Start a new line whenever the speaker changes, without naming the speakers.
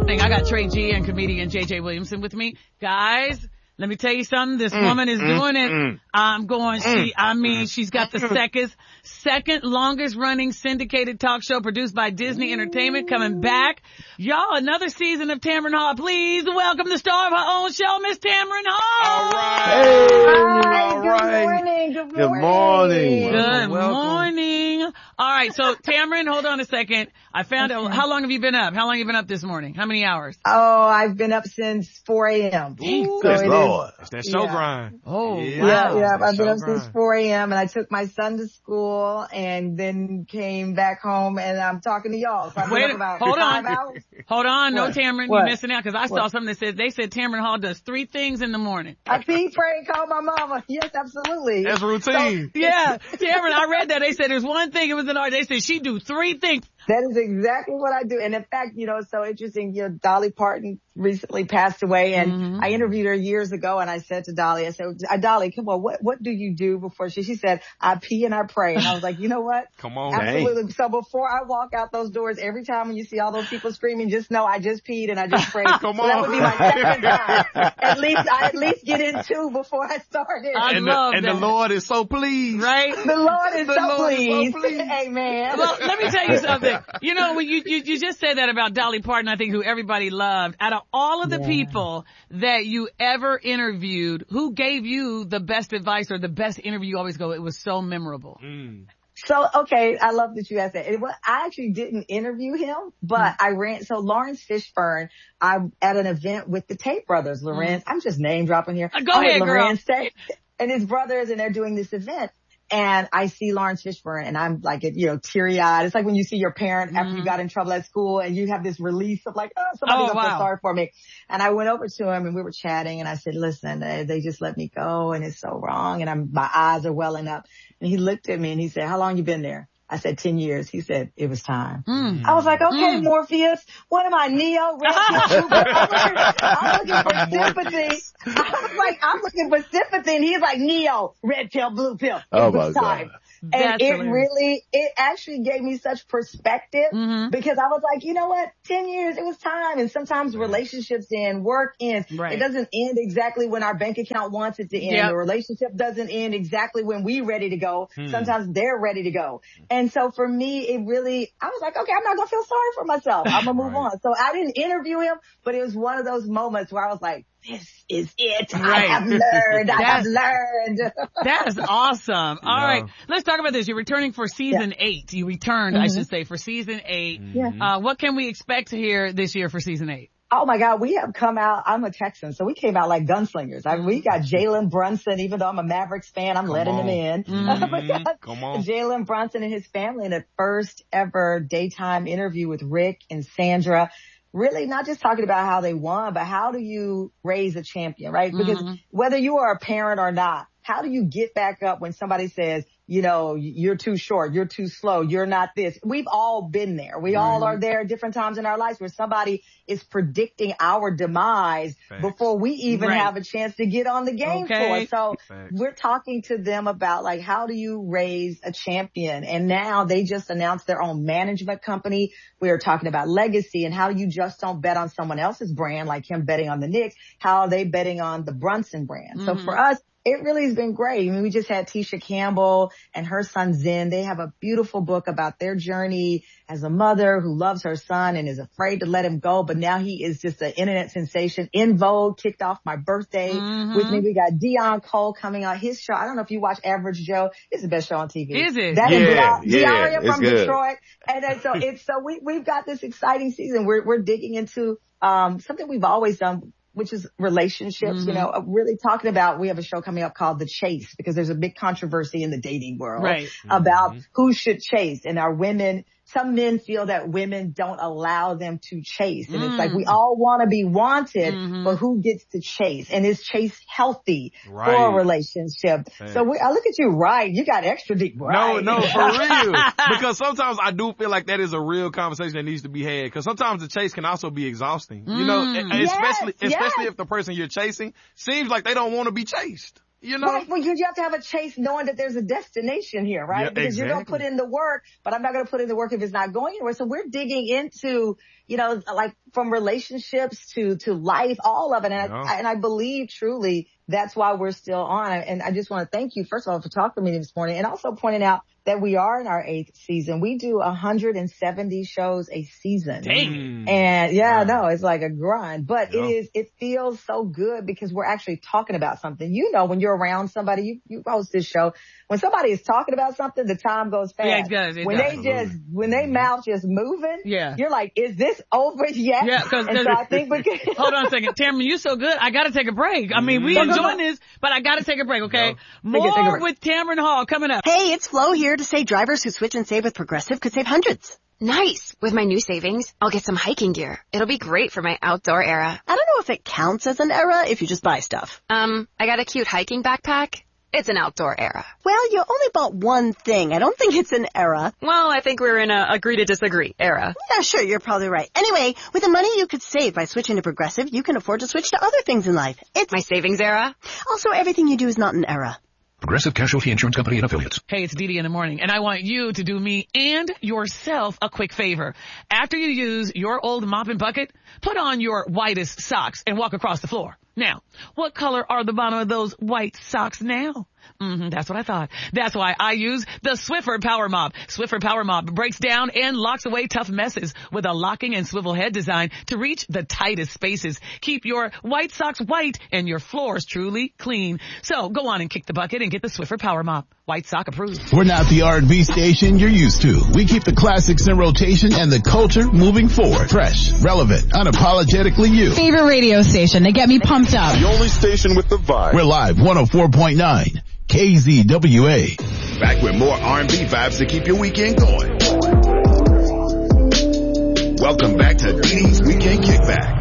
morning. I got Trey G and comedian JJ Williamson with me. Guys, let me tell you something. This woman is doing it. She's got the second longest running syndicated talk show produced by Disney Entertainment coming back. Y'all, another season of Tamron Hall. Please welcome the star of her own show, Miss Tamron Hall.
All right. Good morning.
Good morning. All right. So Tamron, hold on a second. I found out. How long have you been up? How long have you been up this morning? How many hours?
Oh, I've been up since 4 a.m.
Good Lord.
It's that show grind.
Oh, wow.
Yeah. I've been up since 4 a.m. and I took my son to school and then came back home and I'm talking to y'all. So
Wait,
about
hold
5
on.
hours.
Hold on. No, Tamron, you're missing out because I saw
What?
something that said, they said Tamron Hall does 3 things in the morning.
I pee, pray, and call my mama. Yes, absolutely.
That's routine.
Yeah. Tamron, I read that. They said there's one thing. It was an art. They said she do 3 things.
That is exactly what I do. And in fact, it's so interesting. Dolly Parton recently passed away and I interviewed her years ago and I said to Dolly, I said, Dolly, come on, what do you do before she said, I pee and I pray. And I was like, you know what?
Come on.
Absolutely.
Dang.
So before I walk out those doors, every time when you see all those people screaming, just know I just peed and I just prayed.
Come
So
on.
that would be my second time. I at least get in 2 before I started.
I love
and
that.
the Lord is so pleased.
Right?
The Lord is
The
so
Lord is so
pleased.
pleased.
Amen.
Well, let me tell you something. When you just said that about Dolly Parton, I think, who everybody loved. Out of all of the people that you ever interviewed, who gave you the best advice or the best interview? You always go, it was so memorable.
So, okay, I love that you asked that. I actually didn't interview him, but so Lawrence Fishburne, I'm at an event with the Tate brothers, Lorenz. I'm just name dropping here.
Go ahead, girl.
Lorenz Tate and his brothers, and they're doing this event. And I see Lawrence Fishburne and I'm like, teary eyed. It's like when you see your parent after you got in trouble at school and you have this release of like, somebody's gonna feel sorry for me. And I went over to him and we were chatting and I said, listen, they just let me go and it's so wrong. And my eyes are welling up. And he looked at me and he said, how long you been there? I said 10 years. He said, it was time. I was like, okay, Morpheus, what am I, Neo? I'm looking for sympathy. I was like, I'm looking for sympathy. And he's like, Neo, red pill, blue pill.
Oh
It was
my
time.
God.
And it actually gave me such perspective because I was like, you know what? 10 years, it was time. And sometimes relationships end, work ends.
Right.
It doesn't end exactly when our bank account wants it to end.
Yep.
The relationship doesn't end exactly when we're ready to go. Sometimes they're ready to go. And so for me, I was like, okay, I'm not going to feel sorry for myself. I'm going to move on. So I didn't interview him, but it was one of those moments where I was like, this is it.
Right.
I have learned. I have learned.
That is awesome. All right. Let's talk about this. You're returning for season 8. You returned, I should say, for season 8. What can we expect to hear this year for season 8?
Oh my God, we have come out. I'm a Texan, so we came out like gunslingers. We got Jalen Brunson, even though I'm a Mavericks fan, I'm letting him in.
Come on.
Jalen Brunson and his family in the first ever daytime interview with Rick and Sandra. Really not just talking about how they won, but how do you raise a champion, right? Because whether you are a parent or not, how do you get back up when somebody says, you're too short, you're too slow, you're not this. We've all been there. We all are there at different times in our lives where somebody is predicting our demise before we even have a chance to get on the game floor. So we're talking to them about like, how do you raise a champion? And now they just announced their own management company. We were talking about legacy and how you just don't bet on someone else's brand, like him betting on the Knicks. How are they betting on the Brunson brand? So for us, it really has been great. I mean, we just had Tisha Campbell and her son Zen. They have a beautiful book about their journey as a mother who loves her son and is afraid to let him go. But now he is just an internet sensation. In Vogue kicked off my birthday with me. We got Dion Cole coming on his show. I don't know if you watch Average Joe. It's the best show on TV.
Is it?
That is Diaria
it's
from
good.
Detroit. And then we've got this exciting season. We're digging into something we've always done, which is relationships, really talking about, we have a show coming up called The Chase because there's a big controversy in the dating world about who should chase. And some men feel that women don't allow them to chase. And it's like, we all want to be wanted, but who gets to chase? And is chase healthy for a relationship? So I look at you, right? You got extra deep, right?
No, for real. Because sometimes I do feel like that is a real conversation that needs to be had. Because sometimes the chase can also be exhausting. Especially if the person you're chasing seems like they don't want to be chased.
Well, you have to have a chase knowing that there's a destination here, right?
Yeah,
because you're going to put in the work, but I'm not going to put in the work if it's not going anywhere. So we're digging into, like from relationships to life, all of it. And I believe truly that's why we're still on. And I just want to thank you, first of all, for talking to me this morning and also pointing out that we are in our 8th season. We do 170 shows a season.
Dang.
And it's like a grind, but it feels so good because we're actually talking about something. When you're around somebody, you host this show. When somebody is talking about something, the time goes fast.
Yeah, it does.
When they mouth just moving, you're like, is this over yet?
Yeah,
so I think we can.
Hold on a second. Tamara, you're so good. I gotta take a break. I mean, we enjoying this, but I gotta take a break, okay? More with Tamron Hall coming up.
Hey, it's Flo here to say drivers who switch and save with Progressive could save hundreds.
Nice. With my new savings, I'll get some hiking gear. It'll be great for my outdoor era.
I don't know if it counts as an era if you just buy stuff.
I got a cute hiking backpack. It's an outdoor era.
Well, you only bought one thing. I don't think it's an era.
Well, I think we're in a agree to disagree era.
Yeah, sure, you're probably right. Anyway, with the money you could save by switching to Progressive, you can afford to switch to other things in life. It's
my savings era.
Also, everything you do is not an era.
Progressive Casualty Insurance Company and Affiliates.
Hey, it's Dee Dee in the morning, and I want you to do me and yourself a quick favor. After you use your old mop and bucket, put on your whitest socks and walk across the floor. Now, what color are the bottom of those white socks now? That's what I thought. That's why I use the Swiffer Power Mop. Swiffer Power Mop breaks down and locks away tough messes with a locking and swivel head design to reach the tightest spaces. Keep your white socks white and your floors truly clean. So go on and kick the bucket and get the Swiffer Power Mop. White sock approved.
We're not the R&B station you're used to. We keep the classics in rotation and the culture moving forward. Fresh, relevant, unapologetically you.
Favorite radio station. They get me pumped up.
The only station with the vibe.
We're live 104.9 KZWA.
Back with more R&B vibes to keep your weekend going. Welcome back to Dee Dee's Weekend Kickback.